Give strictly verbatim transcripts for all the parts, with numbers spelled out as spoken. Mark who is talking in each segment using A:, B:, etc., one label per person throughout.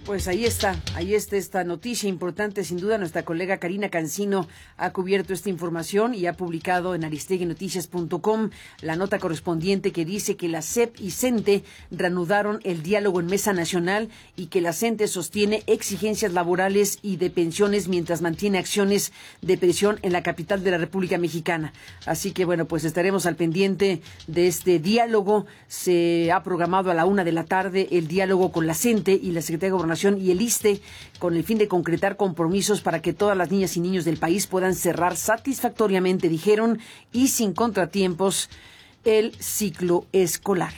A: Pues ahí está, ahí está esta noticia importante, sin duda. Nuestra colega Karina Cancino ha cubierto esta información y ha publicado en aristegui noticias punto com la nota correspondiente que dice que la S E P y CENTE reanudaron el diálogo en Mesa Nacional y que la CENTE sostiene exigencias laborales y de pensiones mientras mantiene acciones de presión en la capital de la República Mexicana. Así que bueno, pues estaremos al pendiente de este diálogo. Se ha programado a la una de la tarde el diálogo con la CENTE y la Secretaría de Gobernación y el ISSSTE con el fin de concretar compromisos para que todas las niñas y niños del país puedan cerrar satisfactoriamente, dijeron, y sin contratiempos el ciclo escolar.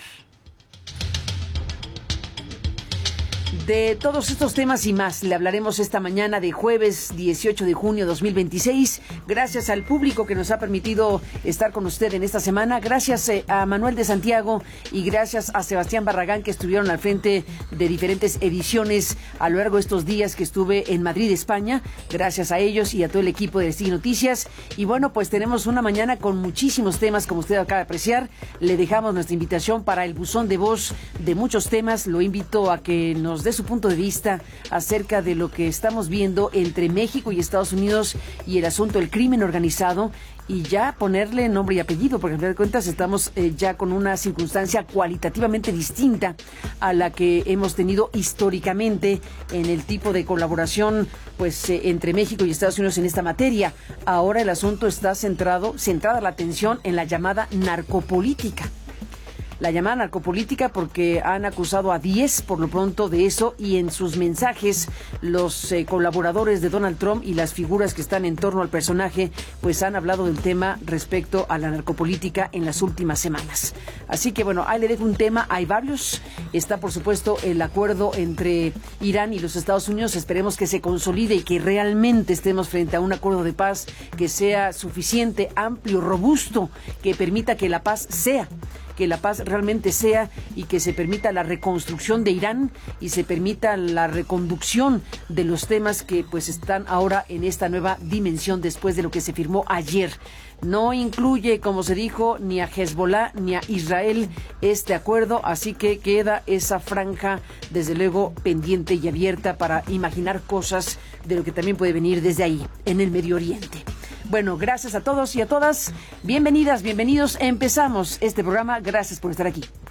A: De todos estos temas y más le hablaremos esta mañana de jueves dieciocho de junio de dos mil veintiséis. Gracias al público que nos ha permitido estar con usted en esta semana. Gracias eh, a Manuel de Santiago y gracias a Sebastián Barragán, que estuvieron al frente de diferentes ediciones a lo largo de estos días que estuve en Madrid, España. Gracias a ellos y a todo el equipo de Aristegui Noticias. Y bueno, pues tenemos una mañana con muchísimos temas, como usted acaba de apreciar. Le dejamos nuestra invitación para el buzón de voz de muchos temas. Lo invito a que nos dé su punto de vista acerca de lo que estamos viendo entre México y Estados Unidos y el asunto del crimen organizado, y ya ponerle nombre y apellido, porque al final de cuentas estamos eh, ya con una circunstancia cualitativamente distinta a la que hemos tenido históricamente en el tipo de colaboración pues eh, entre México y Estados Unidos en esta materia. Ahora el asunto está centrado, centrada la atención en la llamada narcopolítica. La llamada narcopolítica porque han acusado a diez por lo pronto de eso, y en sus mensajes los eh, colaboradores de Donald Trump y las figuras que están en torno al personaje pues han hablado del tema respecto a la narcopolítica en las últimas semanas. Así que bueno, ahí le dejo un tema, hay varios. Está por supuesto el acuerdo entre Irán y los Estados Unidos. Esperemos que se consolide y que realmente estemos frente a un acuerdo de paz que sea suficiente, amplio, robusto, que permita que la paz sea que la paz realmente sea y que se permita la reconstrucción de Irán y se permita la reconducción de los temas que pues están ahora en esta nueva dimensión después de lo que se firmó ayer. No incluye, como se dijo, ni a Hezbollah ni a Israel este acuerdo, así que queda esa franja, desde luego, pendiente y abierta para imaginar cosas de lo que también puede venir desde ahí, en el Medio Oriente. Bueno, gracias a todos y a todas. Bienvenidas, bienvenidos. Empezamos este programa. Gracias por estar aquí.